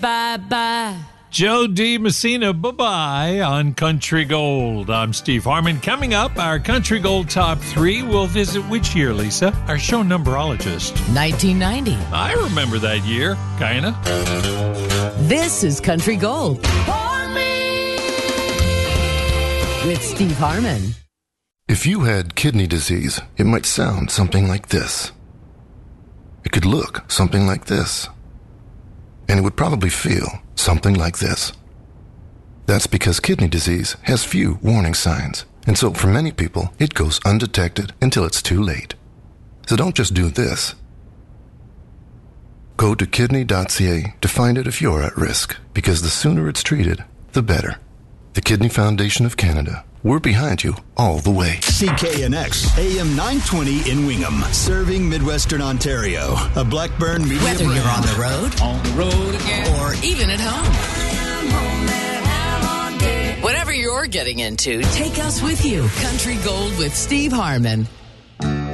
Bye-bye. Joe D. Messina, bye-bye on Country Gold. I'm Steve Harmon. Coming up, our Country Gold Top 3. We'll visit which year, Lisa? Our show numberologist. 1990. I remember that year, kinda. This is Country Gold. With Steve Harmon. If you had kidney disease, it might sound something like this. It could look something like this. And it would probably feel something like this. That's because kidney disease has few warning signs, and so for many people, it goes undetected until it's too late. So don't just do this. Go to kidney.ca to find it if you're at risk, because the sooner it's treated, the better. The Kidney Foundation of Canada. We're behind you all the way. CKNX, AM 920 in Wingham, serving Midwestern Ontario. A Blackburn media Whether brand. you're on the road again, or even at home. Whatever you're getting into, take us with you. Country Gold with Steve Harmon.